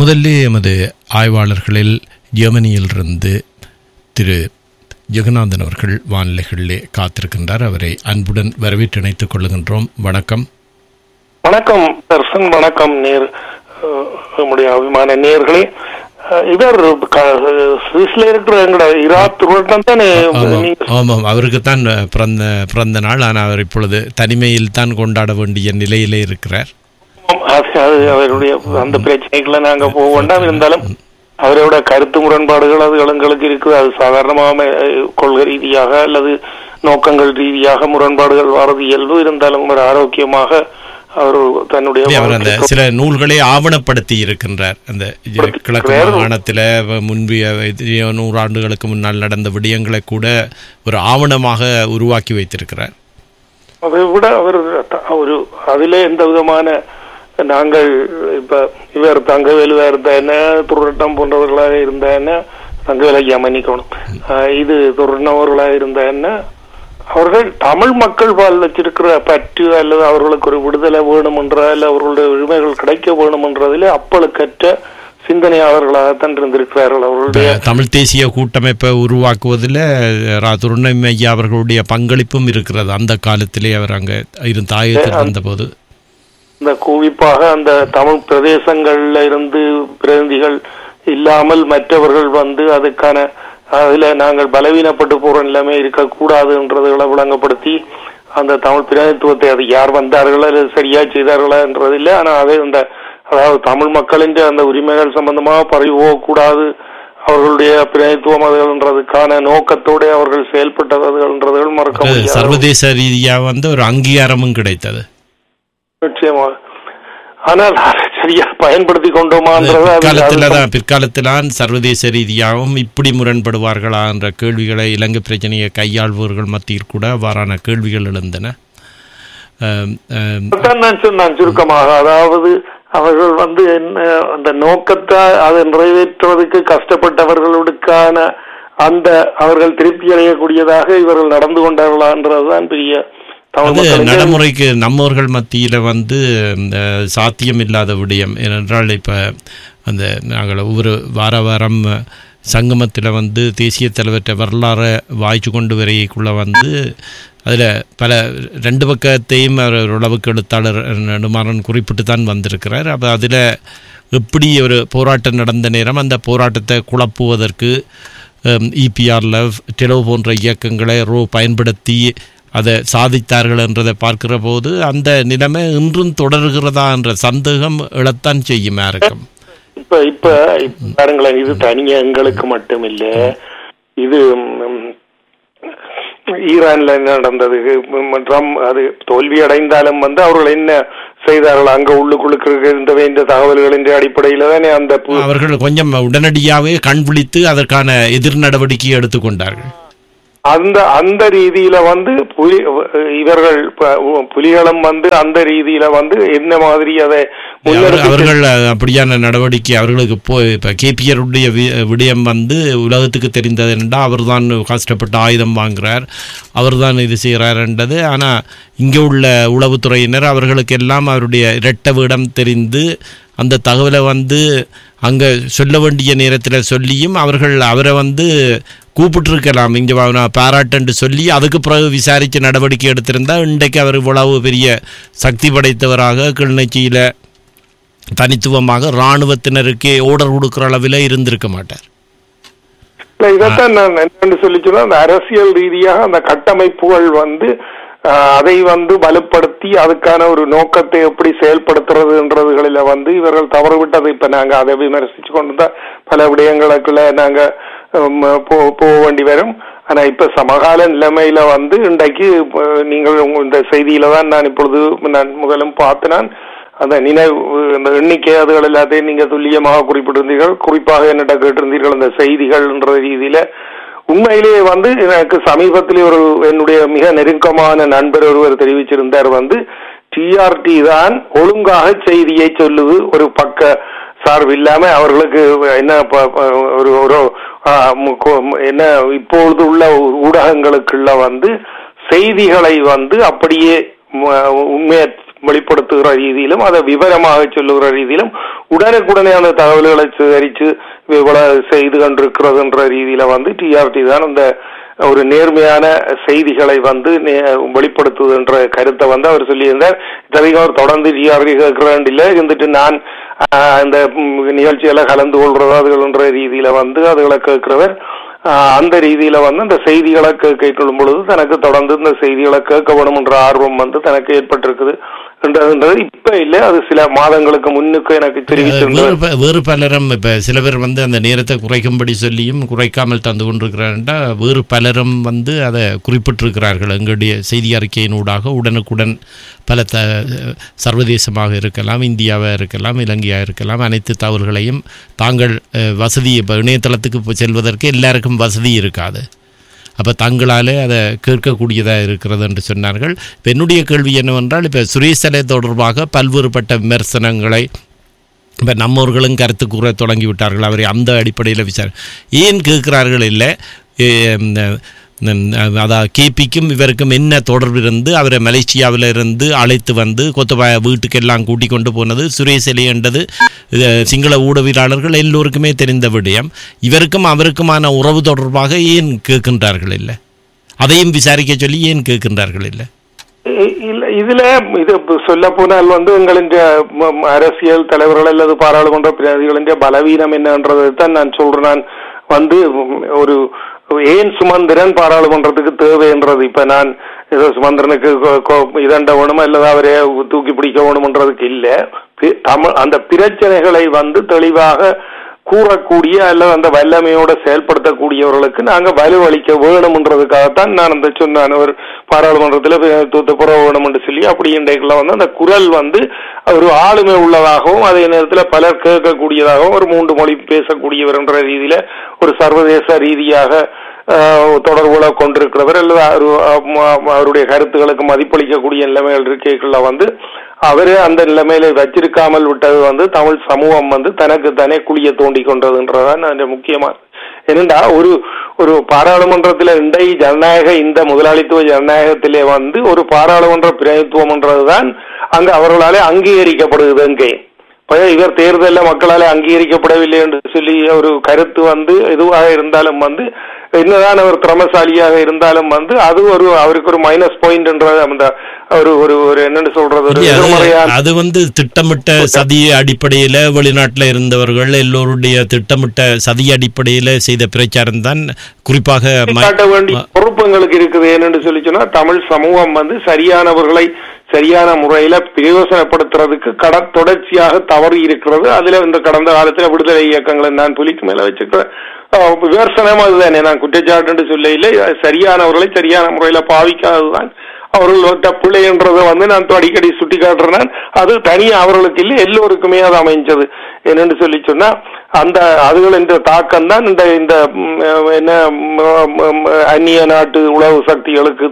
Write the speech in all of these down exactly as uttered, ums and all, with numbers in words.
முதல்ல எமது ஆய்வாளர்களில் ஜெர்மனியிலிருந்து திரு ஜெகநாதன் அவர்கள் வானிலைகளிலே காத்திருக்கின்றார். அவரை அன்புடன் வரவேற்று இணைத்துக் கொள்ளுகின்றோம். வணக்கம். வணக்கம் தர்சன். வணக்கம் நேர் நம்முடைய அபிமான நேர்களே. இவர் சுவிஸ்ல இருக்கிற எங்களோட இராத் ருவட்டம் தானே? ஆமாம், அவருக்குத்தான் பிறந்த பிறந்த நாள். ஆனால் அவர் இப்பொழுது தனிமையில் தான் கொண்டாட வேண்டிய நிலையிலே இருக்கிறார். அவருடைய அந்த பிரச்சனைகளை நாங்க போக வேண்டாம். இருந்தாலும் அவரோட கருத்து முரண்பாடுகள் அது எங்களுக்கு இருக்குது. அது சாதாரணமாக கொள்கை ரீதியாக அல்லது நோக்கங்கள் ரீதியாக முரண்பாடுகள் வரது இயல்பு. இருந்தாலும் ஒரு ஆரோக்கியமாக அவர் தன்னுடைய அந்த சில நூல்களை ஆவணப்படுத்தி இருக்கின்றார். அந்த கிழக்கு மாகாணத்தில் முன்பிய நூறாண்டுகளுக்கு முன்னால் நடந்த விடயங்களை கூட ஒரு ஆவணமாக உருவாக்கி வைத்திருக்கிறார். அதை விட அவர் ஒரு அதிலே எந்த விதமான நாங்கள் இப்ப இவர் தங்கவேலுவா இருந்த என்ன, துருட்டம் போன்றவர்களாக இருந்த என்ன, தங்கவேலையா மன்னிக்கணும், இது துருணவர்களாக இருந்த என்ன, அவர்கள் தமிழ் மக்கள் வாழ் வச்சிருக்கிற பற்று அல்லது அவர்களுக்கு ஒரு விடுதலை வேணும் என்ற அல்ல அவர்களுடைய உரிமைகள் கிடைக்க வேணும் என்றதிலே அப்பளுக்கற்ற சிந்தனையாளர்களாகத்தான் இருந்திருக்கிறார்கள். அவர்களுடைய தமிழ் தேசிய கூட்டமைப்பை உருவாக்குவதில் துருணம் ஐயா அவர்களுடைய பங்களிப்பும் இருக்கிறது. அந்த காலத்திலே அவர் அங்கே இருந்த ஆயுதத்தில் இருந்த போது இந்த குறிப்பாக அந்த தமிழ் பிரதேசங்கள்ல இருந்து பிரதிநிதிகள் இல்லாமல் மற்றவர்கள் வந்து அதுக்கான அதுல நாங்கள் பலவீனப்பட்டு போற நிலைமை இருக்கக்கூடாதுன்றதுகளை விளங்கப்படுத்தி அந்த தமிழ் பிரதிநிதித்துவத்தை அது யார் வந்தார்களா சரியா செய்தார்களா என்றது இல்லை. ஆனா அதே அந்த அதாவது தமிழ் மக்களின் அந்த உரிமைகள் சம்பந்தமாக பரவி போகக்கூடாது, அவர்களுடைய பிரதிநிதித்துவம் அதுகள்ன்றதுக்கான நோக்கத்தோட அவர்கள் செயல்பட்டதுகள்ன்றதுகள் மறக்க முடியாது. சர்வதேச ரீதியா வந்து ஒரு அங்கீகாரமும் கிடைத்தது நிச்சயமா. ஆனால் சரியா பயன்படுத்தி கொண்டோமா பிற்காலத்தில்தான் சர்வதேச ரீதியாகவும் இப்படி முரண்படுவார்களா என்ற கேள்விகளை இலங்கை பிரச்சனையை கையாள்பவர்கள் மத்தியில் கூட அவ்வாறான கேள்விகள் எழுந்தன. நான் சொன்னான் சுருக்கமாக, அதாவது அவர்கள் வந்து என்ன அந்த நோக்கத்தை அதை நிறைவேற்றுவதற்கு கஷ்டப்பட்டவர்களுக்கான அந்த அவர்கள் திருப்தி அடையக்கூடியதாக இவர்கள் நடந்து கொண்டார்களான்றதுதான் பெரிய நடைமுறைக்கு நம்மவர்கள் மத்தியில் வந்து சாத்தியம் இல்லாத விடயம். ஏனென்றால் இப்போ அந்த நாங்கள் ஒவ்வொரு வார வாரம் சங்கமத்தில் வந்து தேசிய தலைவர்கிட்ட வரலாறு வாய்ச்சி கொண்டு வரைக்குள்ளே வந்து அதில் பல ரெண்டு பக்கத்தையும் அவர் உளவுக்கு எழுத்தாளர் நெடுமாறன் குறிப்பிட்டு தான் வந்திருக்கிறார். அப்போ அதில் எப்படி ஒரு போராட்டம் நடந்த நேரம் அந்த போராட்டத்தை குழப்புவதற்கு இபிஆர்எல் டெலோ போன்ற இயக்கங்களை ரோ பயன்படுத்தி அதை சாதித்தார்கள் என்றதை பார்க்கிற போது அந்த நிலைமை இன்றும் தொடர்கிறதா என்ற சந்தேகம் எழத்தான் செய்யும் யாருக்கும். இப்ப இப்ப பாருங்களேன், இது தனியா எங்களுக்கு மட்டும் இல்ல, இது ஈரான்ல என்ன நடந்தது மற்றும் அது தோல்வி அடைந்தாலும் வந்து அவர்கள் என்ன செய்தார்கள் அங்க உள்ளுக்குள்ளுக்கு இருந்த வேண்டிய தகவல்களின் அடிப்படையில தானே அந்த அவர்கள் கொஞ்சம் உடனடியாகவே கண் விழித்து அதற்கான எதிர் நடவடிக்கையை எடுத்துக்கொண்டார்கள். அந்த அந்த ரீதியில வந்து புலி இவர்கள் புலிகளும் வந்து அந்த ரீதியில வந்து என்ன மாதிரி அதை அவர்கள் அப்படியான நடவடிக்கை அவர்களுக்கு போய் இப்ப கேபிஆருடைய விடயம் வந்து உலகத்துக்கு தெரிந்தது என்றால் அவர் தான் கஷ்டப்பட்டு ஆயுதம் வாங்குறார், அவர் தான் இது செய்கிறார்ன்றது. ஆனால் இங்கே உள்ள உளவுத்துறையினர் அவர்களுக்கு எல்லாம் அவருடைய இரட்டை வீடம் தெரிந்து அந்த தகவலை வந்து அங்கே சொல்ல வேண்டிய நேரத்தில் சொல்லியும் அவர்கள் அவரை வந்து கூப்பிட்டுருக்கலாம், இங்கே பாராட்டுன்னு சொல்லி அதுக்கு பிறகு விசாரித்து நடவடிக்கை எடுத்திருந்தால் இன்றைக்கு அவர் இவ்வளவு பெரிய சக்தி படைத்தவராக கிளிநொச்சியில் தனித்துவமாக இராணுவத்தினருக்கே ஓர்டர் கொடுக்குற அளவில் இருந்திருக்க மாட்டார். இதைத்தான் நான் என்னன்னு சொல்லி சொன்னா, அந்த அரசியல் ரீதியாக அந்த கட்டமைப்புகள் வந்து அதை வந்து வலுப்படுத்தி அதுக்கான ஒரு நோக்கத்தை எப்படி செயல்படுத்துறதுன்றதுகளில வந்து இவர்கள் தவறு விட்டது. இப்ப நாங்க அதை விமர்சிச்சு கொண்டு பல விடயங்களுக்குள்ள நாங்க போக வேண்டி வரும். ஆனா இப்ப சமகால நிலைமையில வந்து இன்றைக்கு நீங்கள் இந்த செய்தியில தான் நான் இப்பொழுது நான் முதலும் பார்த்தினான் அந்த நினைவு அந்த எண்ணிக்கை அதுகள் எல்லாத்தையும் நீங்க துல்லியமாக குறிப்பிட்டிருந்தீர்கள். குறிப்பாக என்னிட்ட கேட்டிருந்தீர்கள் அந்த செய்திகள்ன்ற ரீதியில. உண்மையிலேயே வந்து எனக்கு சமீபத்திலே ஒரு என்னுடைய மிக நெருக்கமான நண்பர் ஒருவர் தெரிவிச்சிருந்தார் வந்து டிஆர்டி தான் ஒழுங்காக செய்தியை சொல்லுது, ஒரு பக்க சார்பு இல்லாம அவர்களுக்கு என்ன ஒரு ஒரு என்ன இப்பொழுது உள்ள ஊடகங்களுக்குள்ள வந்து செய்திகளை வந்து அப்படியே உண்மையை வெளிப்படுத்துகிற ரீதியிலும் அதை விவரமாக சொல்லுகிற ரீதியிலும் உடனுக்குடனே அந்த தகவல்களை சேகரித்து இவ்வளவு செய்து கொண்டிருக்கிறது என்ற ரீதியில வந்து டிஆர்டி தான் அந்த ஒரு நேர்மையான செய்திகளை வந்து வெளிப்படுத்துவது என்ற கருத்தை வந்து அவர் சொல்லியிருந்தார். அவர் தொடர்ந்து டிஆர்டி கேட்கிறேன் இல்லை இருந்துட்டு நான் இந்த நிகழ்ச்சியில கலந்து கொள்றது அதுகள்ன்ற ரீதியில வந்து அதுகளை கேட்கிறவர் அந்த ரீதியில வந்து அந்த செய்திகளை கேட்கும் பொழுது தனக்கு தொடர்ந்து இந்த செய்திகளை கேட்க வேணும் என்ற ஆர்வம் வந்து தனக்கு ஏற்பட்டிருக்குது என்றது இப்ப இல்ல அது சில மாதங்களுக்கு முன்னுக்கு எனக்கு தெரிவித்து வேறு பலரும் இப்ப சில பேர் வந்து அந்த நேரத்தை குறைக்கும்படி சொல்லியும் குறைக்காமல் தந்து கொண்டிருக்கிறார்டா வேறு பலரும் வந்து அதை குறிப்பிட்டிருக்கிறார்கள். எங்களுடைய செய்தி அறிக்கையினூடாக உடனுக்குடன் பல த சர்வதேசமாக இருக்கலாம், இந்தியாவாக இருக்கலாம், இலங்கையாக இருக்கலாம், அனைத்து தகவல்களையும் தாங்கள் வசதி இப்போ இணையதளத்துக்கு செல்வதற்கு எல்லாருக்கும் வசதி இருக்காது. அப்போ தங்களாலே அதை கேட்கக்கூடியதாக இருக்கிறது என்று சொன்னார்கள். இப்போ என்னுடைய கேள்வி என்னவென்றால் இப்போ சுரேசலை தொடர்பாக பல்வேறுபட்ட விமர்சனங்களை இப்போ நம்மவர்களும் கருத்து கூற தொடங்கி விட்டார்கள். அவரை அந்த அடிப்படையில் விசாரி ஏன் கேட்கிறார்கள் இல்லை அதான் கேபிக்கும் இவருக்கும் என்ன தொடர்பு இருந்து அவரை மலேசியாவில் இருந்து அழைத்து வந்து கொத்தபாய வீட்டுக்கெல்லாம் கூட்டிக் கொண்டு போனது சுரேசலை என்றது சிங்கள ஊடகவியலாளர்கள் எல்லோருக்குமே தெரிந்த விடயம். இவருக்கும் அவருக்குமான உறவு தொடர்பாக ஏன் கேட்கின்றார்கள் இல்லை, அதையும் விசாரிக்க சொல்லி ஏன் கேட்கின்றார்கள் இல்லை? இதுல இது சொல்ல போனால் வந்து எங்களின் அரசியல் தலைவர்கள் அல்லது பாராளுமன்ற பிரதிநிதிகளின் பலவீனம் என்னன்றதை தான் நான் சொல்றேன். நான் வந்து ஒரு ஏன் சுமந்திரன் பாராளுமன்றத்துக்கு தேவை என்றது இப்ப நான் ஏதோ சுமந்திரனுக்கு இதண்ட வேணுமா இல்லதா அவரே தூக்கி பிடிக்க வேணும்ன்றதுக்கு இல்ல, தமிழ் அந்த பிரச்சனைகளை வந்து தெளிவாக கூறக்கூடிய அல்லது அந்த வல்லமையோட செயல்படுத்தக்கூடியவர்களுக்கு நாங்க வலுவளிக்க வேணும்ன்றதுக்காகத்தான் நான் அந்த சொன்னான் ஒரு பாராளுமன்றத்தில் தூத்து புற வேணும் என்று சொல்லி அப்படி இன்றைக்குள்ள வந்து அந்த குரல் வந்து ஒரு ஆளுமை உள்ளதாகவும் அதே நேரத்தில் பலர் கேட்கக்கூடியதாகவும் ஒரு மூன்று மொழி பேசக்கூடியவர் என்ற ரீதியில ஒரு சர்வதேச ரீதியாக தொடர்புகளை கொண்டிருக்கிறவர் அல்லது அவருடைய கருத்துக்களுக்கு மதிப்பளிக்கக்கூடிய நிலைமைகள் இருக்கைக்குள்ள வந்து அவரே அந்த நிலைமையில வச்சிருக்காமல் விட்டது வந்து தமிழ் சமூகம் வந்து தனக்கு தானே குழிய தோண்டி கொண்டதுன்றதான் முக்கியமா. ஏனென்றா ஒரு ஒரு பாராளுமன்றத்தில் இன்றைய ஜனநாயக இந்த முதலாளித்துவ ஜனநாயகத்திலே வந்து ஒரு பாராளுமன்ற பிரதிநிதித்துவம் என்றதுதான் அங்க அவர்களாலே அங்கீகரிக்கப்படுகிறது. அங்கே இவர் தேர்தலில் மக்களாலே அங்கீகரிக்கப்படவில்லை என்று சொல்லி ஒரு கருத்து வந்து எதுவாக இருந்தாலும் வந்து என்னதான் அவர் திறமசாலியாக இருந்தாலும் வந்து அது ஒரு அவருக்கு ஒரு மைனஸ் பாயிண்ட் என்ற அந்த ஒரு ஒரு என்னன்னு சொல்றது அது வந்து திட்டமிட்ட சதி அடிப்படையில வெளிநாட்டில் இருந்தவர்கள் எல்லோருடைய திட்டமிட்ட சதி அடிப்படையில செய்த பிரச்சாரம் தான் குறிப்பாக காட்ட வேண்டிய பொறுப்பு எங்களுக்கு இருக்குது. என்னன்னு சொல்லி சொன்னா தமிழ் சமூகம் வந்து சரியானவர்களை சரியான முறையில பிரயோசனப்படுத்துறதுக்கு கட தொடர்ச்சியாக தவறு இருக்கிறது. அதுல இந்த கடந்த காலத்துல விடுதலை இயக்கங்களை நான் புலிக்கு மேல வச்சுக்கிறேன் விமர்சனம் அதுதானே, நான் குற்றச்சாட்டு சொல்ல இல்லை. சரியானவர்களை சரியான முறையில பாவிக்காததுதான் அவர்களோட பிள்ளை என்றதை வந்து நான் அடிக்கடி சுட்டி காட்டுறேன். அது தனியா அவர்களுக்கு இல்லை, எல்லோருக்குமே அது அமைஞ்சது. என்னன்னு சொல்லி சொன்னா அந்த அதுகள் என்ற தாக்கம் தான் இந்த இந்த என்ன அந்நிய நாட்டு உளவு சக்திகளுக்கு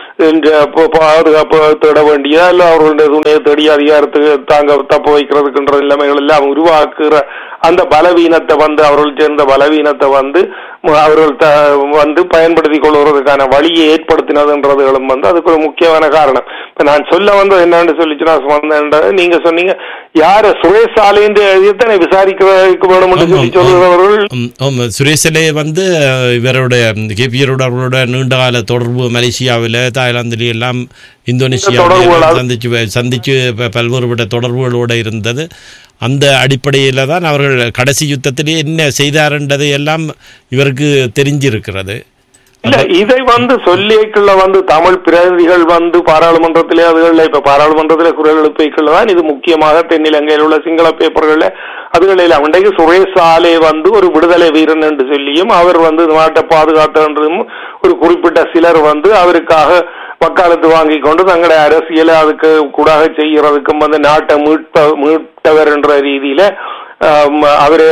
பாதுகாப்பு தேட வேண்டியதா இல்ல அவர்களுடைய துணையை தேடி அதிகாரத்துக்கு தாங்க தப்பு வைக்கிறதுக்குன்ற நிலைமைகள் எல்லாம் உருவாக்குற அந்த பலவீனத்தை வந்து அவர்கள் சேர்ந்த பலவீனத்தை வந்து அவர்கள் வந்து பயன்படுத்திக் கொள்வதற்கான வழியை ஏற்படுத்தினதுன்றதுகளும் வந்து அதுக்கு ஒரு முக்கியமான காரணம். இப்ப நான் சொல்ல வந்தது என்னன்னு சொல்லிச்சுன்னா நீங்க சொன்னீங்க யார சுரேஷ் ஆலையின் எழுதியத்தனை விசாரிக்க வேணும் என்று சொல்லி சொல்லுகிறவர்கள் சுரேஷலே வந்து இவருடைய கேபியரோட அவர்களோட நீண்ட கால தொடர்பு மலேசியாவில் தாய்லாந்தில எல்லாம் இந்தோனேஷியாவில் சந்திச்சு சந்திச்சு பல்வேறுபட்ட தொடர்புகளோடு இருந்தது. அந்த அடிப்படையில் தான் அவர்கள் கடைசி யுத்தத்திலே என்ன செய்தார்ன்றதை எல்லாம் இவருக்கு தெரிஞ்சிருக்கிறது. இல்ல இதை வந்து சொல்லிக்குள்ள வந்து தமிழ் பிரதிநிதிகள் வந்து பாராளுமன்றத்திலே அதுகளில் இப்ப பாராளுமன்றத்திலே குரல் எழுப்பிக்குள்ள தான் இது முக்கியமாக தென்னிலங்கையில் உள்ள சிங்கள பேப்பர்களில் அதுகளில் அன்றைக்கு சுரேஷ் ஆலே வந்து ஒரு விடுதலை வீரன் என்று சொல்லியும் அவர் வந்து நாட்டை பாதுகாத்தன்றும் ஒரு குறிப்பிட்ட சிலர் வந்து அவருக்காக வக்காலத்து வாங்கி கொண்டு தங்களுடைய அரசியலை அதுக்கு கூடாக செய்யறதுக்கும் வந்து நாட்டை மீட்ப மீட்டவர் என்ற ரீதியில அவரு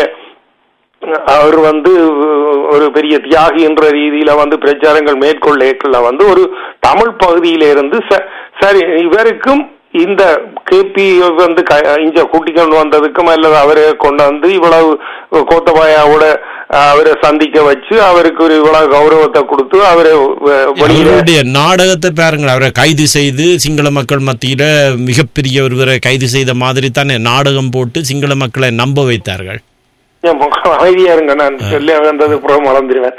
அவர் வந்து ஒரு பெரிய தியாகி என்ற ரீதியில வந்து பிரச்சாரங்கள் மேற்கொள்ள வந்து ஒரு தமிழ் பகுதியில இருந்து சரி இவருக்கும் இந்த கேபி வந்து இங்க கூட்டிக் கொண்டு வந்ததுக்கும் அல்லது அவரை கொண்டு வந்து இவ்வளவு கோத்தபாயாவோட அவரை சந்திக்க வச்சு அவருக்கு ஒரு இவ்வளவு கௌரவத்தை கொடுத்து அவரை அவருடைய நாடகத்தை பாருங்கள். அவரை கைது செய்து சிங்கள மக்கள் மத்தியில மிகப்பெரிய ஒருவரை கைது செய்த மாதிரி தானே நாடகம் போட்டு சிங்கள மக்களை நம்ப வைத்தார்கள். அமைதியா இருங்க, நான் சொல்லி வந்தது புறம் வளர்ந்துருவேன்.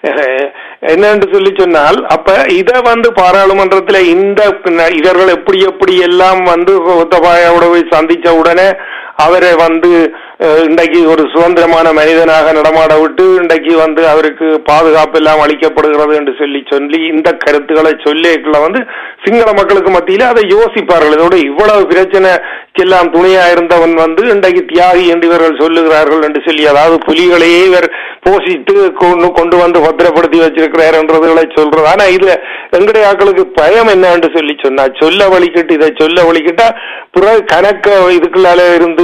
என்னன்னு சொல்லி சொன்னால், அப்ப இத வந்து பாராளுமன்றத்துல இந்த இவர்கள் எப்படி எப்படி எல்லாம் வந்து கோத்தபாயாவோட போய் சந்திச்ச உடனே அவரை வந்து இன்றைக்கு ஒரு சுதந்திரமான மனிதனாக நடமாட விட்டு இன்றைக்கு வந்து அவருக்கு பாதுகாப்பு எல்லாம் அளிக்கப்படுகிறது என்று சொல்லி சொல்லி இந்த கருத்துக்களை சொல்லிக்குள்ள வந்து சிங்கள மக்களுக்கு மத்தியில அதை யோசிப்பார்கள். இதோட இவ்வளவு பிரச்சனைக்கெல்லாம் துணையா இருந்தவன் வந்து இன்றைக்கு தியாகி என்று இவர்கள் சொல்லுகிறார்கள் என்று சொல்லி, அதாவது புலிகளையே இவர் போஷித்து கொண்டு வந்து பத்திரப்படுத்தி வச்சிருக்கிறார் என்றதுகளை சொல்றது. ஆனா இதுல எங்களுடைய ஆக்களுக்கு பயம் என்ன என்று சொல்லி சொன்னா, சொல்ல வலிக்கிட்டு இதை சொல்ல வலிக்கிட்டா பிறகு கணக்க இதுக்குள்ளால இருந்து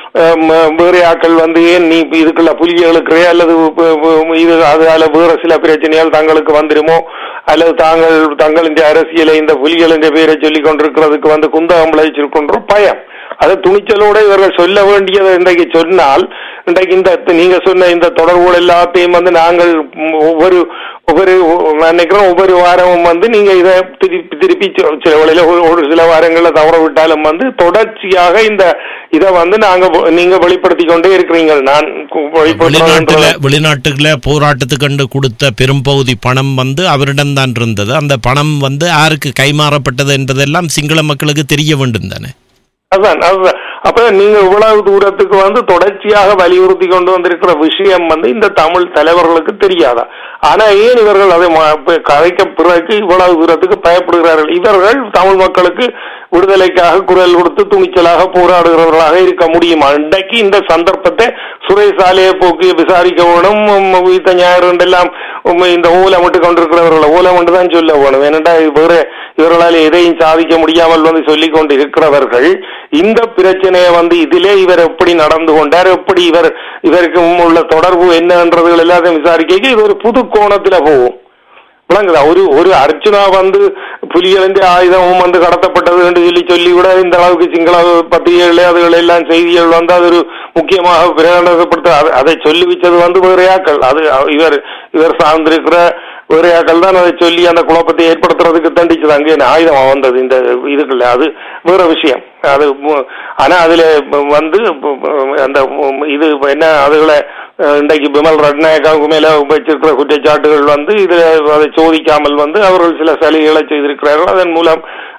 வேற ஆக்கள் வந்து ஏன் நீ இதுக்குள்ள புலிகளுக்கு அல்லது இது அதனால வேற சில பிரச்சனைகள் தங்களுக்கு வந்துடுமோ அல்லது தாங்கள் தங்களின் அரசியலை இந்த புலிகளின் பேரை சொல்லிக் கொண்டிருக்கிறதுக்கு வந்து குந்தகம் விளைவிச்சிருக்கின்ற பயம். அது துணிச்சலோட இவர்கள் சொல்ல வேண்டியதை இன்றைக்கு சொன்னால், இன்றைக்கு இந்த நீங்க சொன்ன இந்த தொடர்புகள் எல்லாத்தையும் வந்து நாங்கள் ஒவ்வொரு ஒவ்வொரு நினைக்கிறோம் ஒவ்வொரு வாரமும் வந்து நீங்க இதை திருப்பி திருப்பி சில வேளையில ஒரு சில வாரங்கள்ல தவற விட்டாலும் வந்து தொடர்ச்சியாக இந்த இதை வந்து நாங்க நீங்க வெளிப்படுத்தி கொண்டே இருக்கிறீங்க. நான் வெளிநாட்டுல வெளிநாட்டுல போராட்டத்துக்கு கொடுத்த பெரும்பகுதி பணம் வந்து அவரிடம் தான் இருந்தது. அந்த பணம் வந்து யாருக்கு கைமாறப்பட்டது என்பதெல்லாம் சிங்கள மக்களுக்கு தெரிய வேண்டும் தானே. அதுதான் அதுதான் அப்ப நீங்க இவ்வளவு தூரத்துக்கு வந்து தொடர்ச்சியாக வலியுறுத்தி கொண்டு வந்திருக்கிற விஷயம் வந்து இந்த தமிழ் தலைவர்களுக்கு தெரியாதா? ஆனா ஏன் இவர்கள் அதை கதைக்க பிறகு இவ்வளவு தூரத்துக்கு பயப்படுகிறார்கள்? இவர்கள் தமிழ் மக்களுக்கு விடுதலைக்காக குரல் கொடுத்து துணிச்சலாக போராடுகிறவர்களாக இருக்க முடியுமா? இன்றைக்கு இந்த சந்தர்ப்பத்தை சுரேசாலையை போக்கி விசாரிக்க வேணும். வீத்த ஞாயிறு எல்லாம் இந்த ஓலமிட்டு கொண்டிருக்கிறவர்கள் ஓலமிட்டு தான் சொல்ல வேணும். ஏனென்றா வேற இவர்களால் எதையும் சாதிக்க முடியாமல் வந்து சொல்லிக் கொண்டு இருக்கிறவர்கள் இந்த பிரச்சனையை வந்து இதிலே இவர் எப்படி நடந்து கொண்டார், எப்படி இவர் இவருக்கு உள்ள தொடர்பு என்னன்றதுகள் எல்லாத்தையும் விசாரிக்க இது ஒரு புது கோணத்துல போகும். விளங்குதா? ஒரு ஒரு அர்ச்சுனா வந்து புலிகளின் ஆயுதமும் வந்து கடத்தப்பட்டது என்று சொல்லி சொல்லி விட இந்த அளவுக்கு சிங்கள பத்திரிகைகளே அதுகள் எல்லாம் செய்திகள் வந்து அது ஒரு முக்கியமாக பிரகடனப்படுத்த அதை சொல்லி வச்சது வந்து வேறையாக்கள். அது இவர் இவர் சார்ந்திருக்கிற வேறையாக்கள் தான் அதை சொல்லி அந்த குழப்பத்தை ஏற்படுத்துறதுக்கு தண்டிச்சது. அங்கே ஆயுதம் வந்தது இந்த இதுக்குள்ள, அது வேற விஷயம். அது ஆனா அதுல வந்து அந்த இது என்ன அதுகளை இன்றைக்கு பிமல் ரட்நாயக்காவுக்கு மேல வச்சிருக்கிற குற்றச்சாட்டுகள் வந்து இதுல அதை சோதிக்காமல் வந்து அவர்கள் சில சலுகைகளை செய்திருக்கிறார்கள். அதன் மூலம்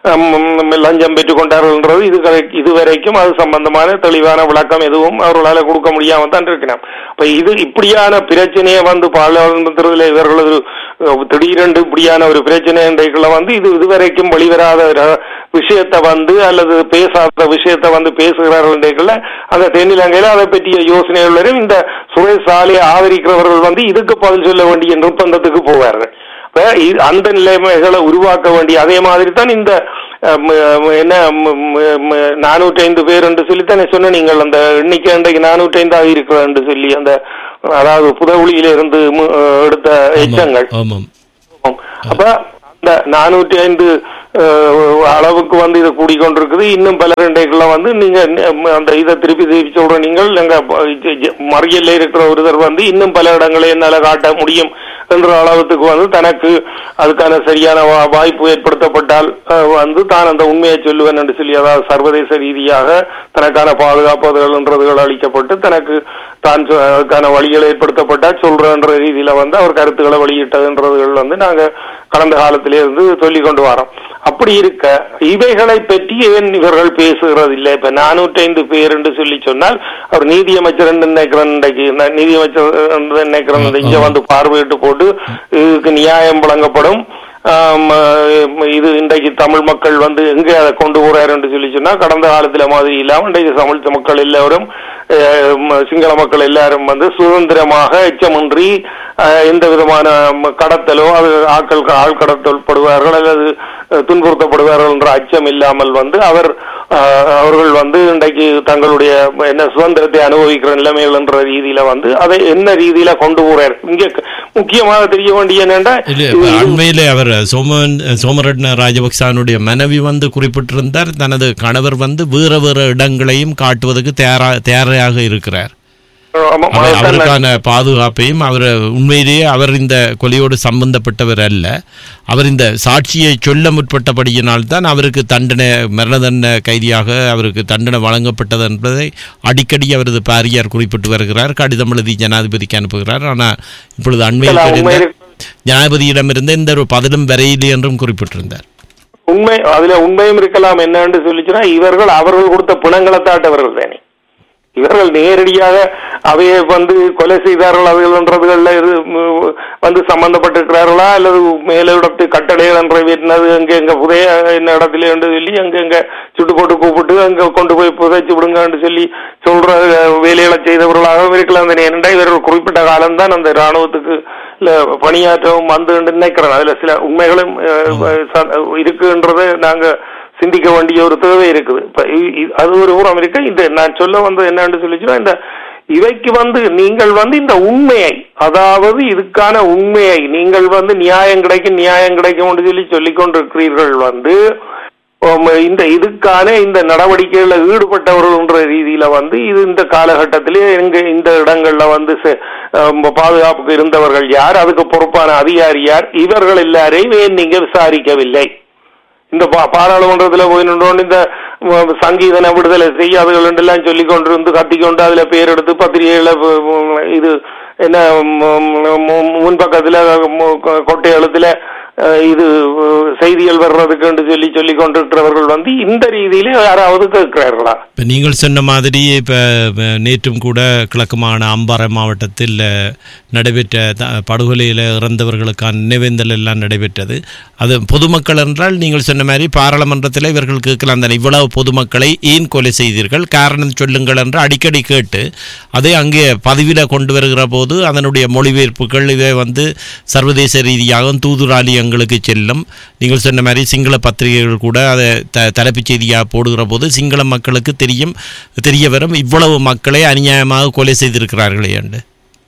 லஞ்சம் பெற்றுக் கொண்டார்கள். இது இதுவரைக்கும் அது சம்பந்தமான தெளிவான விளக்கம் எதுவும் அவர்களால் கொடுக்க முடியாம தான் இருக்கிறோம். இப்ப இது இப்படியான பிரச்சனையை வந்து பாராளுமன்றத்தில் இவர்களது திடீரென்று இப்படியான ஒரு பிரச்சனை இன்றைக்குள்ள வந்து இது இதுவரைக்கும் வெளிவராத விஷயத்தை வந்து அல்லது பேசாத விஷயத்தை வந்து பேசுகிறார்கள் இன்றைக்குள்ள அந்த தென்னிலங்கையில அதை பற்றிய யோசனைகளும் இந்த சுரேஷ் சாலையை ஆதரிக்கிறவர்கள் வந்து இதுக்கு பதில் சொல்ல வேண்டிய நிர்பந்தத்துக்கு போவார்கள். அந்த நிலைமைகளை உருவாக்க வேண்டிய அதே மாதிரி தான் இந்த என்ன நானூற்றி ஐந்து பேர் என்று சொல்லித்தானே சொன்ன நீங்கள் அந்த எண்ணிக்கை இன்றைக்கு நானூற்றி ஐந்தாக இருக்கிறது என்று சொல்லி அந்த அதாவது புதவுளியில இருந்து எடுத்த எச்சங்கள். அப்ப அந்த நானூற்றி ஐந்து அளவுக்கு வந்து இதை கூடிக்கொண்டிருக்குது. இன்னும் பல ரெண்டைக்குள்ள வந்து நீங்க அந்த இதை திருப்பி திருப்பி சொல்ற நீங்கள் எங்க மறியல்ல இருக்கிற ஒருத்தர் வந்து இன்னும் பல இடங்களை என்னால காட்ட முடியும் என்ற அளவுக்கு வந்து தனக்கு அதுக்கான சரியான வாய்ப்பு ஏற்படுத்தப்பட்டால் வந்து தான் அந்த உண்மையை சொல்லுவேன் என்று சொல்லி, அதாவது சர்வதேச ரீதியாக தனக்கான பாதுகாப்புகள் அளிக்கப்பட்டு தனக்கு தான் அதுக்கான வழிகள் ஏற்படுத்தப்பட்டால் சொல்றன்ற ரீதியில வந்து அவர் கருத்துக்களை வெளியிட்டதுன்றதுகள் வந்து நாங்க கடந்த காலத்திலே இருந்து சொல்லிக் கொண்டு வரோம். அப்படி இருக்க இவைகளை பற்றி ஏன் இவர்கள் பேசுகிறது இல்லை? இப்ப நானூற்றி ஐந்து பேர் என்று சொல்லி சொன்னால் அவர் நீதியமைச்சர் நினைக்கிறேன் நீதியமைச்சர் நினைக்கிறேன் இங்க வந்து பார்வையிட்டு போட்டு இதுக்கு நியாயம் வழங்கப்படும். இது இன்றைக்கு தமிழ் மக்கள் வந்து எங்கே அதை கொண்டு போறாரு என்று சொல்லி சொன்னா கடந்த காலத்துல மாதிரி இல்லாம இன்றைக்கு தமிழ் மக்கள் எல்லாரும் சிங்கள மக்கள் எல்லாரும் வந்து சுதந்திரமாக எச்சமின்றி எந்த விதமான கடத்தலோ அது ஆட்கள் ஆள் கடத்தப்படுவார்கள் அல்லது துன்புறுத்தப்படுவார்கள் என்ற அச்சம் இல்லாமல் வந்து அவர் அவர்கள் வந்து இன்றைக்கு தங்களுடைய என்ன சுதந்திரத்தை அனுபவிக்கிற நிலைமைகள் என்ற ரீதியில வந்து அதை என்ன ரீதியில கொண்டு போறார். இங்க முக்கியமாக தெரிய வேண்டிய என்னென்னா அண்மையிலே அவர் சோமன் சோமரட்ன ராஜபக்சனுடைய மனைவி வந்து குறிப்பிட்டிருந்தார் தனது கணவர் வந்து வேற வேற இடங்களையும் காட்டுவதற்கு தயாரா தயாராக இருக்கிறார். அவருக்கான பாதுகாப்பையும் அவர் உண்மையிலேயே அவர் இந்த கொலையோடு சம்பந்தப்பட்டவர் அல்ல, அவர் இந்த சாட்சியை சொல்ல முற்பட்டபடியினால்தான் அவருக்கு தண்டனை மரண தண்டனை கைதியாக அவருக்கு தண்டனை வழங்கப்பட்டது என்பதை அடிக்கடி அவரது பாரியார் குறிப்பிட்டு வருகிறார், கடிதம் எழுதி ஜனாதிபதிக்கு அனுப்புகிறார். ஆனால் இப்பொழுது அண்மையில் ஜனாதிபதியிடமிருந்து இந்த ஒரு பதிலும் வரையிலே என்றும் குறிப்பிட்டிருந்தார். உண்மை அதுல உண்மையும் இருக்கலாம். என்னன்னு சொல்லிச்சுன்னா இவர்கள் அவர்கள் கொடுத்த பிணங்களை தாட்டவர்கள் தானே, இவர்கள் நேரடியாக அவையை வந்து கொலை செய்தார்கள் அவர்கள்ன்றதுகள்ல இது வந்து சம்பந்தப்பட்டிருக்கிறார்களா அல்லது மேலிடத்து கட்டளைகள் நிறைவேற்றினது அங்க எங்க புதைய என்ன இடத்துல என்று சொல்லி அங்க எங்க சுட்டு போட்டு கூப்பிட்டு அங்க கொண்டு போய் புதைச்சு விடுங்கன்னு சொல்லி சொல்ற வேலைகளை செய்தவர்களாக இருக்கலாம் தானே. ஏனென்றா இவர்கள் குறிப்பிட்ட காலம்தான் அந்த இராணுவத்துக்கு பணியாற்றவும் வந்து நினைக்கிறேன். அதுல சில உண்மைகளும் இருக்குன்றதை நாங்க சிந்திக்க வேண்டிய ஒரு தேவை இருக்குது. அது ஒரு ஊரம் இருக்கு. இந்த நான் சொல்ல வந்து என்னன்னு சொல்லிச்சுன்னா இந்த இவைக்கு வந்து நீங்கள் வந்து இந்த உண்மையை, அதாவது இதுக்கான உண்மையை நீங்கள் வந்து நியாயம் கிடைக்கும் நியாயம் கிடைக்கும் என்று சொல்லி சொல்லிக் கொண்டிருக்கிறீர்கள். வந்து இந்த இதுக்கான இந்த நடவடிக்கைகளில் ஈடுபட்டவர்கள் என்ற ரீதியில வந்து இது இந்த காலகட்டத்திலே எங்க இந்த இடங்கள்ல வந்து பாதுகாப்புக்கு இருந்தவர்கள் யார், அதுக்கு பொறுப்பான அதிகாரி யார், இவர்கள் எல்லாரையும் ஏன் நீங்க விசாரிக்கவில்லை? இந்த பாராளுமன்றத்துல போய் நின்றோன்னு இந்த சங்கீதன விடுதலை செய்யாதுகள் எல்லாம் சொல்லிக் கொண்டிருந்து கத்திக்கொண்டு அதுல பேர் எடுத்து பத்திரிகைகளை இது என்ன முன்பக்கத்துல கொட்டை எழுத்துல இது செய்திகள் வர்றதுக்கு என்று சொல்லி சொல்லிக் கொண்டிருக்கிறவர்கள் வந்து இந்த ரீதியிலே யாராவது கேட்கிறார்களா? இப்போ நீங்கள் சொன்ன மாதிரி இப்போ நேற்றும் கூட கிழக்கு மாகாண அம்பாறை மாவட்டத்தில் நடைபெற்ற படுகொலையில் இறந்தவர்களுக்கான நினைவேந்தல் எல்லாம் நடைபெற்றது. அது பொதுமக்கள் என்றால் நீங்கள் சொன்ன மாதிரி பாராளுமன்றத்தில் இவர்கள் கேட்கலாம் தானே, இவ்வளவு பொதுமக்களை ஏன் கொலை செய்தீர்கள், காரணம் சொல்லுங்கள் என்று அடிக்கடி கேட்டு அதை அங்கே பதிவில் கொண்டு வருகிற போது அதனுடைய மொழிபெயர்ப்புகள் இதை வந்து சர்வதேச ரீதியாக தூதுராலி எங்களுக்கு செல்லும். நீங்கள் சொன்ன மாதிரி சிங்கள பத்திரிகைகள் கூட அதை த தலைப்புச் செய்தியாக போடுகிற போது சிங்கள மக்களுக்கு தெரியும் தெரிய வரும் இவ்வளவு மக்களை அநியாயமாக கொலை செய்திருக்கிறார்களே என்று.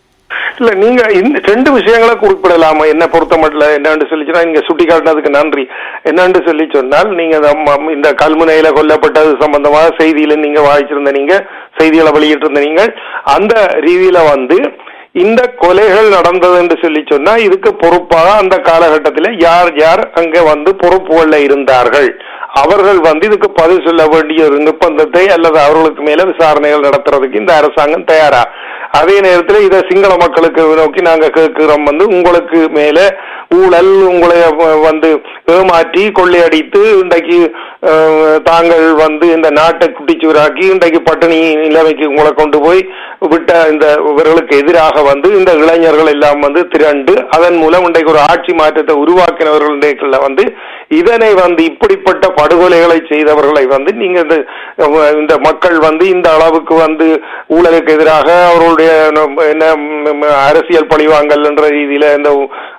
இல்ல நீங்க இந்த ரெண்டு விஷயங்களை குறிப்பிடலாமா என்ன பொறுத்த மட்டும் என்னன்னு சொல்லிச்சுன்னா நீங்க சுட்டி காட்டினதுக்கு நன்றி. என்னன்னு சொல்லி சொன்னால் நீங்க இந்த கல்முனையில கொல்லப்பட்டது சம்பந்தமாக செய்தியில நீங்க வாய்ச்சிருந்த நீங்க செய்திகளை வெளியிட்டிருந்த நீங்கள் அந்த ரீதியில வந்து இந்த கொலைகள் நடந்தது என்று சொல்லி சொன்னா இதுக்கு பொறுப்பாக அந்த காலகட்டத்தில் யார் யார் அங்க வந்து பொறுப்புகள்ல இருந்தார்கள், அவர்கள் வந்து இதுக்கு பதில் சொல்ல வேண்டிய ஒரு நிர்பந்தத்தை அல்லது அவர்களுக்கு மேல விசாரணைகள் நடத்துறதுக்கு இந்த அரசாங்கம் தயாரா? அதே நேரத்தில் இதை சிங்கள மக்களுக்கு நோக்கி நாங்க கேட்கிறோம் வந்து உங்களுக்கு மேல ஊழல் உங்களை வந்து ஏமாற்றி கொள்ளையடித்து இன்றைக்கு தாங்கள் வந்து இந்த நாட்டை குட்டிச்சுவராக்கி இன்றைக்கு பட்டினி நிலைமைக்கு உங்களை கொண்டு போய் விட்ட இந்த இவர்களுக்கு எதிராக வந்து இந்த இளைஞர்கள் எல்லாம் வந்து திரண்டு அதன் மூலம் இன்றைக்கு ஒரு ஆட்சி மாற்றத்தை உருவாக்கினவர்கள் வந்து இதனை வந்து இப்படிப்பட்ட படுகொலைகளை செய்தவர்களை வந்து நீங்க இந்த மக்கள் வந்து இந்த அளவுக்கு வந்து ஊழலுக்கு எதிராக அவர்களுடைய என்ன அரசியல் பழிவாங்கல் என்ற ரீதியில இந்த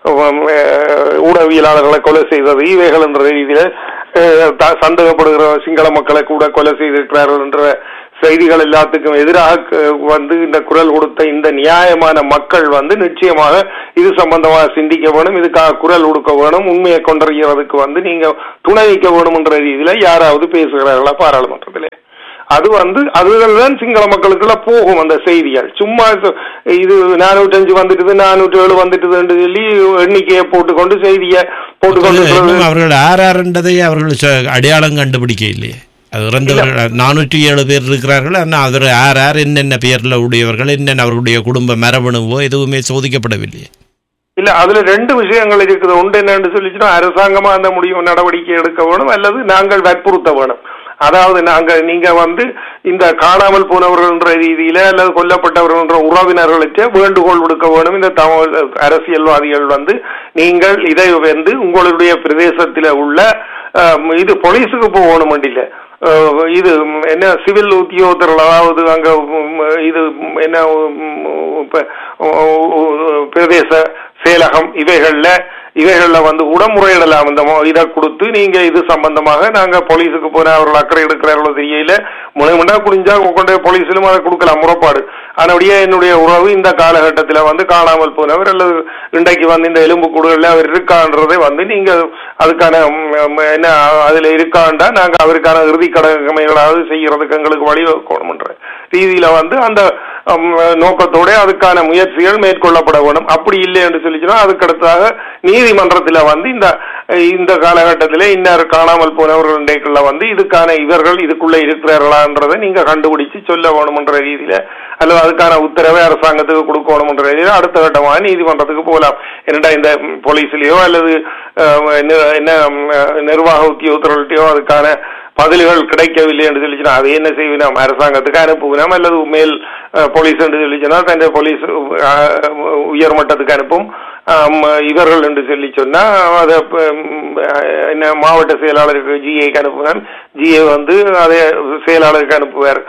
ஊடகவியலாளர்களை கொலை செய்தது இவைகள் என்ற ரீதியில சந்தேகப்படுகிற சிங்கள மக்களை கூட கொலை செய்திருக்கிறார்கள் என்ற செய்திகள் எல்லாத்துக்கும் எதிராக வந்து இந்த குரல் கொடுத்த இந்த நியாயமான மக்கள் வந்து நிச்சயமாக இது சம்பந்தமாக சிந்திக்க வேணும், இதுக்காக குரல் கொடுக்க வேணும், உண்மையை கொண்டறிகிறதுக்கு வந்து நீங்க துணை வைக்க வேணும் என்ற ரீதியில யாராவது பேசுகிறார்களா பாராளுமன்றத்திலே? அது வந்து அதுதான் சிங்கள மக்களுக்குள்ள போகும் அந்த செய்திகள். சும்மா இது நானூற்றி அஞ்சு வந்துட்டு நானூற்றி ஏழு வந்துட்டு சொல்லி எண்ணிக்கையை போட்டுக்கொண்டு செய்தியை போட்டுக்கொண்டு அவர்கள் ஆர் ஆர்ன்றதை அவர்கள் அடையாளம் கண்டுபிடிக்க இல்லையே. அது இறந்தவர்கள் நானூற்றி ஏழு பேர் இருக்கிறார்கள். ஆனால் அவர் யார் யார் என்னென்ன பேர்ல உடையவர்கள் என்னென்ன அவர்களுடைய குடும்ப மரபணுவோ எதுவுமே சோதிக்கப்படவில்லையே. இல்ல அதுல ரெண்டு விஷயங்கள் இருக்குது. ஒன்று என்னன்னு சொல்லிச்சுன்னா அரசாங்கமா அந்த முடிவு நடவடிக்கை எடுக்க வேணும் அல்லது நாங்கள் வற்புறுத்த வேணும். அதாவது நாங்க நீங்க வந்து இந்த காணாமல் போனவர்கள் என்ற ரீதியில அல்லது கொல்லப்பட்டவர்கள் என்ற உறவினர்களுக்கு வேண்டுகோள் விடுக்க வேணும். இந்த தமிழ் அரசியல்வாதிகள் வந்து நீங்கள் இதை வந்து உங்களுடைய பிரதேசத்தில உள்ள இது போலீஸுக்கு போகணும் இல்ல, இது என்ன சிவில் உத்தியோகத்தர்கள் அதாவது அங்க இது என்ன பிரதேச செயலகம் இவைகள்ல இவைகள்ல வந்து உடமுறையிடலாம். இந்த இதை கொடுத்து நீங்க இது சம்பந்தமாக நாங்க போலீஸுக்கு போன அவர்கள் அக்கறை எடுக்கிறார்களோ தெரியல முனைமண்டா குடிஞ்சா கொண்ட போலீஸிலும் அதை கொடுக்கலாம் முறைப்பாடு. ஆனபடியே என்னுடைய உறவு இந்த காலகட்டத்தில் வந்து காணாமல் போனவர் அல்லது இன்றைக்கு வந்து இந்த எலும்பு கூடுதல் அவர் இருக்கான்றதை வந்து நீங்க அதுக்கான என்ன அதுல இருக்காண்டா நாங்க அவருக்கான இறுதி கடமைகளாவது செய்யறதுக்கு எங்களுக்கு வழிவகுக்கணும்ன்ற ரீதியில வந்து அந்த நோக்கத்தோட அதுக்கான முயற்சிகள் மேற்கொள்ளப்பட வேண்டும். அப்படி இல்லை என்று சொல்லிச்சுன்னா அதுக்கடுத்தாக நீதிமன்றத்தில் வந்து இந்த இந்த காலகட்டத்தில் இன்னொரு காணாமல் போனவர்கள் வந்து இதுக்கான இவர்கள் இதுக்குள்ள இருக்கிறார்களான்றதை நீங்க கண்டுபிடிச்சு சொல்ல வேணும்ன்ற ரீதியில அல்லது அதுக்கான உத்தரவை அரசாங்கத்துக்கு கொடுக்கணும்ன்ற ரீதியில அடுத்த கட்டமாக நீதிமன்றத்துக்கு போகலாம். என்னடா இந்த போலீஸ்லயோ அல்லது என்ன நிர்வாக உத்தியோகத்தர்கள்ட்டையோ அதுக்கான பதில்கள் கிடைக்கவில்லை என்று சொல்லிச்சுன்னா அதை என்ன செய்வினோம், அரசாங்கத்துக்கு அனுப்புவினோம் அல்லது மேல் போலீஸ் என்று சொல்லிச்சுன்னா தன் போலீஸ் உயர்மட்டத்துக்கு அனுப்பும். இவர்கள் என்று சொல்லி சொன்னா அதை என்ன மாவட்ட செயலாளருக்கு ஜிஏக்கு அனுப்புவேன், ஜிஏ வந்து அதே செயலாளருக்கு அனுப்புவார்,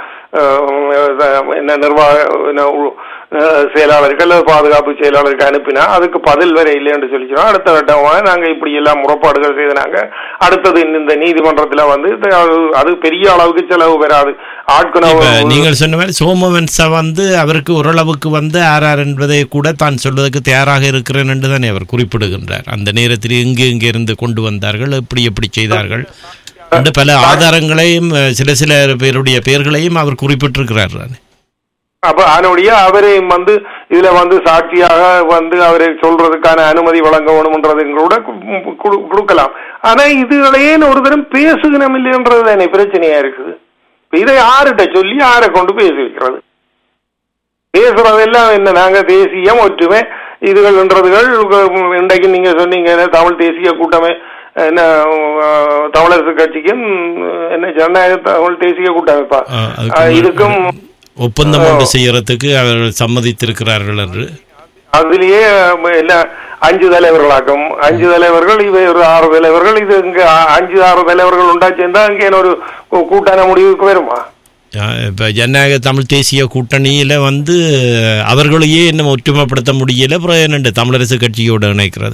என்ன நிர்வாக செயலாளருக்கு அல்லது பாதுகாப்பு செயலாளருக்கு அனுப்பினா அதுக்கு பதில் வரை இல்லை என்று சொல்லிச்சோம். அடுத்த கட்டமாக நாங்கள் இப்படி எல்லாம் முறைப்பாடுகள் செய்தாங்க. அடுத்தது இந்த நீதிமன்றத்தில் வந்து அது பெரிய அளவுக்கு செலவு வராது. ஆட்குணவு நீங்கள் சொன்ன மாதிரி சோமவன்ச வந்து அவருக்கு ஓரளவுக்கு வந்து ஆர்ஆர் என்பதை கூட தான் சொல்வதற்கு தயாராக இருக்கிறேன் என்று தானே அவர் குறிப்பிடுகின்றார். அந்த நேரத்தில் இங்கு இங்கே இருந்து கொண்டு வந்தார்கள், எப்படி எப்படி செய்தார்கள் என்று பல ஆதாரங்களையும் சில சில பேருடைய பெயர்களையும் அவர் குறிப்பிட்டிருக்கிறார். அப்ப அதனுடைய அவரையும் வந்து இதுல வந்து சாட்சியாக வந்து அவரை சொல்றதுக்கான அனுமதி வழங்க வேணும்ன்றதுங்களோட கொடுக்கலாம். ஆனா இதுகளையே ஒரு தரம் பேசுகணும் இல்லைன்றது தானே பிரச்சனையா இருக்குது. இதை யார்கிட்ட சொல்லி யாரை கொண்டு பேச வைக்கிறது? பேசுறதெல்லாம் என்ன, நாங்க தேசியம் ஒற்றுமை இதுகள்ன்றதுகள் இன்றைக்கு நீங்க சொன்னீங்க தமிழ் தேசிய கூட்டமே என்ன தமிழரசு கட்சிக்கும் என்ன ஜனநாயக தமிழ் தேசிய கூட்டமைப்பா இதுக்கும் ஒப்பந்தம் ஒன்று செய்யறதுக்கு அவர்கள் சம்மதித்திருக்கிறார்கள் என்று அதுலயே என்ன அஞ்சு தலைவர்களாக்கும், அஞ்சு தலைவர்கள் இவை ஒரு ஆறு தலைவர்கள், இது இங்க அஞ்சு ஆறு தலைவர்கள் உண்டா சேர்ந்தா இங்கே ஒரு கூட்டான முடிவுக்கு வருமா? இப்போ ஜனநாயக தமிழ் தேசிய கூட்டணியில் வந்து அவர்களையே இன்னும் ஒற்றுமைப்படுத்த முடியல, அப்புறம் என்னண்டு தமிழரசு கட்சியோடு இணைக்கிறது.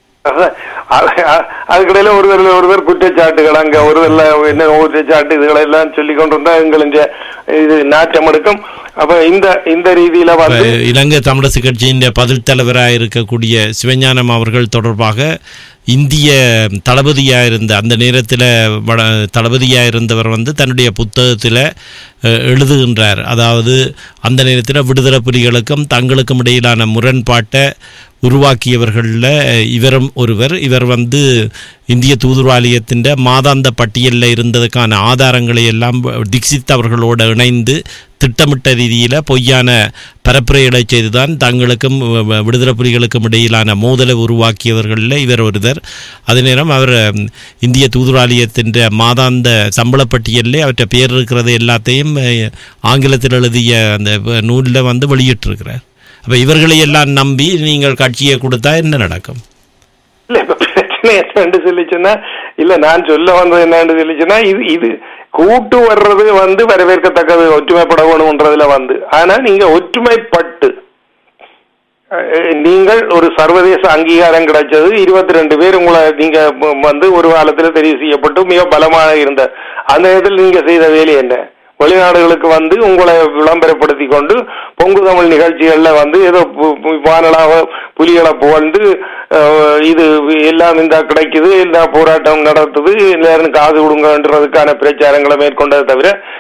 அதுக்கிடையில ஒருவர் ஒருவர் குற்றச்சாட்டுகள் அங்க ஒருவர்ல என்ன குற்றச்சாட்டு இதுகளை எல்லாம் சொல்லி கொண்டிருந்தா எங்களின் இது நாட்டம் எடுக்கும். அப்ப இந்த இந்த ரீதியில வந்து இலங்கை தமிழரசு கட்சியின் பதில் தலைவராக இருக்கக்கூடிய சிவஞானம் அவர்கள் தொடர்பாக இந்திய தளபதியாக இருந்த அந்த நேரத்தில் வட தளபதியாக இருந்தவர் வந்து தன்னுடைய புத்தகத்தில் எழுதுகின்றார். அதாவது அந்த நேரத்தில் விடுதலை புலிகளுக்கும் தங்களுக்கும் இடையிலான முரண்பாட்டை உருவாக்கியவர்களில் இவரும் ஒருவர். இவர் வந்து இந்திய தூதுவாலயத்தின் மாதாந்த பட்டியலில் இருந்ததுக்கான ஆதாரங்களை எல்லாம் தீக்ஷித் அவர்களோடு இணைந்து திட்டமிட்ட ரீதியில் பொய்யான பரப்புரைகளை செய்துதான் தங்களுக்கும் விடுதலை புலிகளுக்கும் இடையிலான மோதலை உருவாக்கியவர்களில் இவர் ஒருவர். அதே நேரம் அவர் இந்திய தூதுவாலயத்தின் மாதாந்த சம்பள பட்டியலில் அவற்றை பேர் இருக்கிறது எல்லாத்தையும் ஆங்கிலத்தில் எழுதிய அந்த நூலில் வந்து வெளியிட்டிருக்கிறார். அப்போ இவர்களை எல்லாம் நம்பி நீங்கள் கட்சியை கொடுத்தா என்ன நடக்கும்? இல்ல இப்ப பிரச்சனை என்னன்னு சொல்லிச்சுன்னா இல்ல நான் சொல்ல வந்தது என்னன்னு சொல்லிச்சுன்னா இது இது கூட்டு வர்றது வந்து வரவேற்கத்தக்கது ஒற்றுமைப்பட வேணும்ன்றதுல வந்து. ஆனா நீங்க ஒற்றுமைப்பட்டு நீங்கள் ஒரு சர்வதேச அங்கீகாரம் கிடைச்சது இருபத்தி ரெண்டு பேர் உங்களை நீங்க வந்து ஒரு காலத்துல தெரிவு செய்யப்பட்டு மிக பலமாக இருந்த அந்த நேரத்தில் நீங்க செய்த வேலை என்ன? வெளிநாடுகளுக்கு வந்து உங்களை விளம்பரப்படுத்தி கொண்டு பொங்கு தமிழ் நிகழ்ச்சிகள்ல வந்து ஏதோ வானலாக புலிகளை புகழ்ந்து இது எல்லாம் இந்த கிடைக்குது, எல்லா போராட்டம் நடத்துது, எல்லாரும் காது கொடுங்கன்றதுக்கான பிரச்சாரங்களை மேற்கொண்டதை தவிர